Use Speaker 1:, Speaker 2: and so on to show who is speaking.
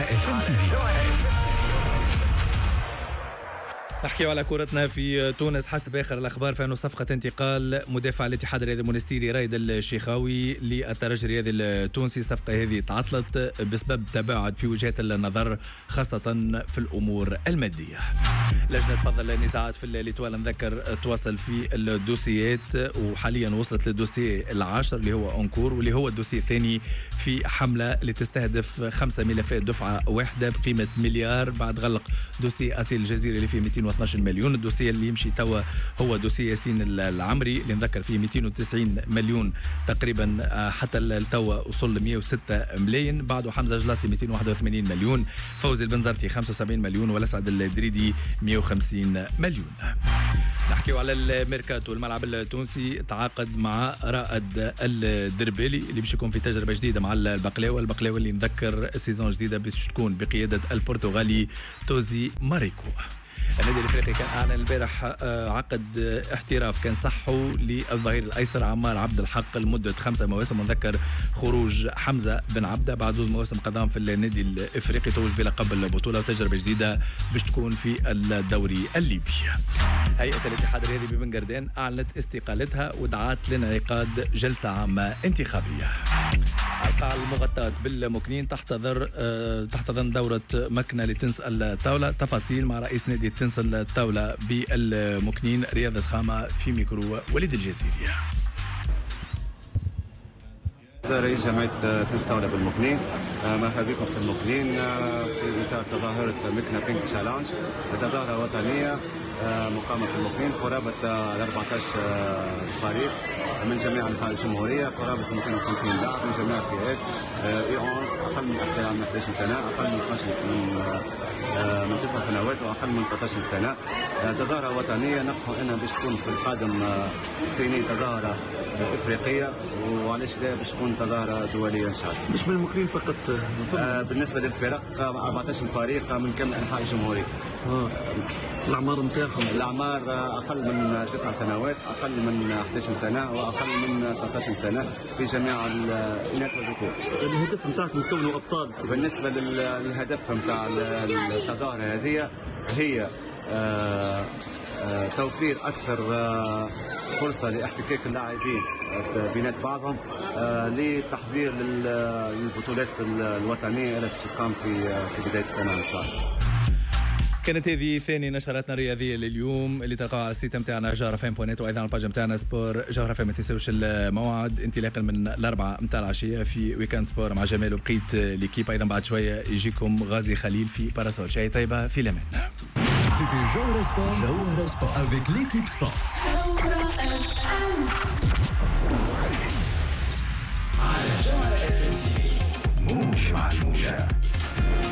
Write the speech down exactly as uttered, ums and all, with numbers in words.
Speaker 1: اف ام تي في.
Speaker 2: نحكي على كورتنا في تونس. حسب آخر الأخبار فإنه صفقة انتقال مدافع الاتحاد الرياضي المونستيري رايد الشيخاوي للترجي الرياضي التونسي. الصفقة هذه تعطلت بسبب تباعد في وجهات النظر خاصة في الأمور المادية. لجنة فضل النزاعات في الليتوال نذكر تواصل في الدوسيات، وحاليا وصلت للدوسي العاشر اللي هو أنكور، واللي هو الدوسي الثاني في حملة اللي تستهدف خمسة ملفات دفعة واحدة بقيمة مليار بعد غلق دوسي أسيل الجزيرة اللي فيه مئتين واثناش مليون. الدوسي اللي يمشي توا هو دوسي ياسين العمري اللي نذكر فيه مئتين وتسعين مليون تقريبا، حتى التوا وصل ل مئة وستة ملايين. بعده حمزة جلاسي مئتين وواحد وثمانين مليون، فوزي البنزرتي خمسة وسبعين مليون، والأسعد الدريدي مئة وخمسين مليون. نحكي على الميركاتو. الملعب التونسي تعاقد مع رائد الدربالي اللي باش يكون في تجربة جديدة مع البقلاوة. البقلاوة اللي نذكر سيزون جديدة باش تكون بقيادة البرتغالي توزي ماريكو. النادي الافريقي كان اعلن البارح عقد احتراف كان صحه للظهير الايسر عمار عبد الحق لمده خمسه مواسم. ونذكر خروج حمزه بن عبده بعد زوج مواسم قدام في النادي الافريقي، توج بلقب البطوله وتجربه جديده باش تكون في الدوري الليبي. هيئه الاتحاد الرياضي ببن قردان اعلنت استقالتها ودعات لانعقاد جلسه عامه انتخابيه. القاعة المغطاة بالمكنين تحتضر تحتضن دورة مكنة لتنس الطاولة. تفاصيل مع رئيس نادي تنس الطاولة بالمكنين رياض سخامة في ميكرو وليد الجزيري.
Speaker 3: رئيس جمعية تنس طاولة بالمكنين، مرحبا بكم في المكنين في إطار تظاهرة مكنة بينك تشالنج، تظاهرة وطنية مقامة في المكنين. قرابة أربعة عشر فريق من جميع أنحاء الجمهورية، قرابة مئتين وخمسين لاعب من جميع الفئات، اي اونس أقل من أحد عشر سنة، أقل من من من تسع سنوات، وأقل من ثلاثة عشر سنة. تظاهرة وطنية نطمح أنها باش تكون في القادم سنين تظاهرة إفريقية، وعلاش لا باش تكون تظاهرة دولية إن شاء الله.
Speaker 4: مش من المكنين فقط؟
Speaker 3: آه بالنسبة للفرق أربعة عشر فريق من كامل أنحاء الجمهورية.
Speaker 4: آه. الأعمار نتاعهم؟
Speaker 3: الأعمار أقل من تسع سنوات، أقل من أحد عشر سنة، وأقل من ثلاثة عشر سنة في جميع الإناث والذكور.
Speaker 4: الهدف نتاعكم تكونوا أبطال؟
Speaker 3: بالنسبة للهدف نتاع التظاهرة هذه هي آه آه توفير أكثر آه فرصة لاحتكاك اللاعبين بينات بعضهم آه لتحضير للبطولات الوطنية التي تقام في في بداية السنة إن شاء الله.
Speaker 2: كانت هذه ثاني نشراتنا الرياضيه لليوم اللي تلقاها على السيت نتاعنا جوهر اف ام دوت نت، وايضا على الباج نتاعنا سبور جوهر اف ام. ما تنساوش الموعد انطلاقا من الاربعه نتاع العشيه في ويكاند سبور مع جمال وبقيت ليكيب. ايضا بعد شويه يجيكم غازي خليل في باراسول. شاي طيبه في الامان.
Speaker 1: C'était Jauhara Sport, Jauhara Sport avec l'équipe sport. على جوهر اف ام تي في موج مع الموجة.